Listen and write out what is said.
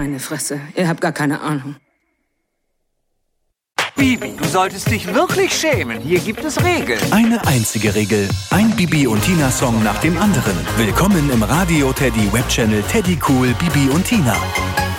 Meine Fresse, ihr habt gar keine Ahnung. Bibi, du solltest dich wirklich schämen. Hier gibt es Regeln. Eine einzige Regel. Ein Bibi und Tina-Song nach dem anderen. Willkommen im Radio Teddy Webchannel Teddy Cool Bibi und Tina.